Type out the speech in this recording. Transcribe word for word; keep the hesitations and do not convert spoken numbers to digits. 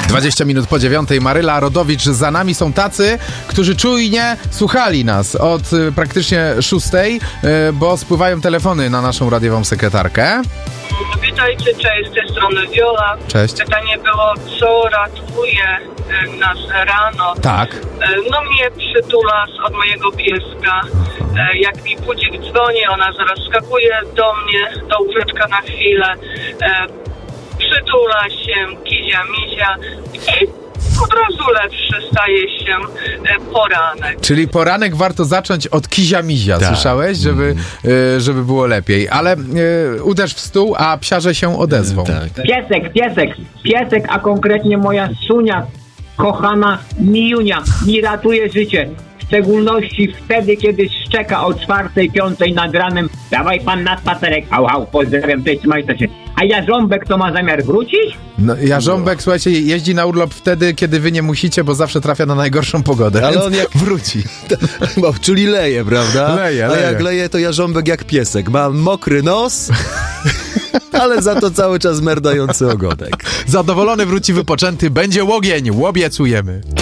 dwadzieścia minut po dziewiątej. Maryla Rodowicz za nami. Są tacy, którzy czujnie słuchali nas od y, praktycznie szóstej, y, bo spływają telefony na naszą radiową sekretarkę. Witajcie, cześć, z tej strony Wiola. Cześć. Pytanie było, co ratuje nas rano. Tak. No mnie przytula od mojego pieska. Jak mi budzik dzwoni, ona zaraz skakuje do mnie, do łóżeczka na chwilę. Przytula się, kizia, mizia i od razu lepszy staje się poranek. Czyli poranek warto zacząć od kizia-mizia, tak. Słyszałeś? Żeby, y, żeby było lepiej. Ale y, uderz w stół, a psiarze się odezwą. Tak. Piesek, piesek, piesek, a konkretnie moja Sunia, kochana Mijunia, mi ratuje życie. W szczególności wtedy, kiedy szczeka o czwartej, piątej nad ranem. Dawaj pan na spacerek. Au, au, pozdrawiam, cześć, trzymajcie się. A Jarząbek to ma zamiar wrócić? No, Jarząbek, słuchajcie, jeździ na urlop wtedy, kiedy wy nie musicie, bo zawsze trafia na najgorszą pogodę. Ale więc on jak wróci. Bo, czyli leje, prawda? Leje, A leje. jak leje, to Jarząbek jak piesek. Ma mokry nos, ale za to cały czas merdający ogonek. Zadowolony wróci wypoczęty, będzie łogień, łobiecujemy.